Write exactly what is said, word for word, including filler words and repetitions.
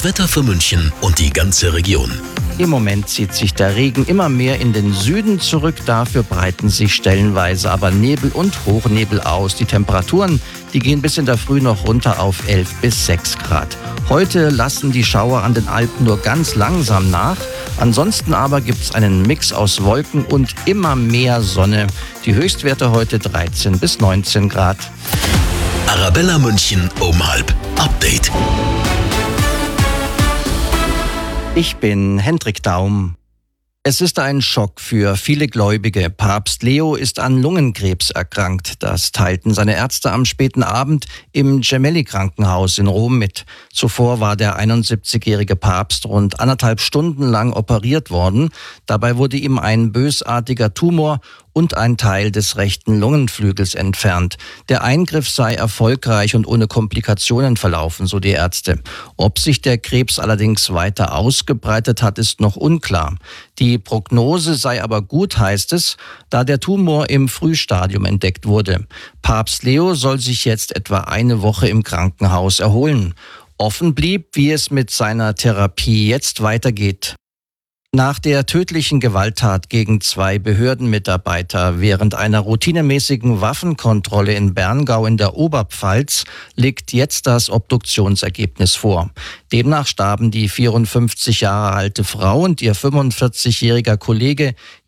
Das Wetter für München und die ganze Region. Im Moment zieht sich der Regen immer mehr in den Süden zurück. Dafür breiten sich stellenweise aber Nebel und Hochnebel aus. Die Temperaturen, die gehen bis in der Früh noch runter auf elf bis sechs Grad. Heute lassen die Schauer an den Alpen nur ganz langsam nach. Ansonsten aber gibt es einen Mix aus Wolken und immer mehr Sonne. Die Höchstwerte heute dreizehn bis neunzehn Grad. Arabella München um halb. Update. Ich bin Hendrik Daum. Es ist ein Schock für viele Gläubige. Papst Leo ist an Lungenkrebs erkrankt. Das teilten seine Ärzte am späten Abend im Gemelli-Krankenhaus in Rom mit. Zuvor war der einundsiebzigjährige Papst rund anderthalb Stunden lang operiert worden. Dabei wurde ihm ein bösartiger Tumor und ein Teil des rechten Lungenflügels entfernt. Der Eingriff sei erfolgreich und ohne Komplikationen verlaufen, so die Ärzte. Ob sich der Krebs allerdings weiter ausgebreitet hat, ist noch unklar. Die Prognose sei aber gut, heißt es, da der Tumor im Frühstadium entdeckt wurde. Papst Leo soll sich jetzt etwa eine Woche im Krankenhaus erholen. Offen blieb, wie es mit seiner Therapie jetzt weitergeht. Nach der tödlichen Gewalttat gegen zwei Behördenmitarbeiter während einer routinemäßigen Waffenkontrolle in Berngau in der Oberpfalz liegt jetzt das Obduktionsergebnis vor. Demnach starben die vierundfünfzig Jahre alte Frau und ihr fünfundvierzigjähriger Kollege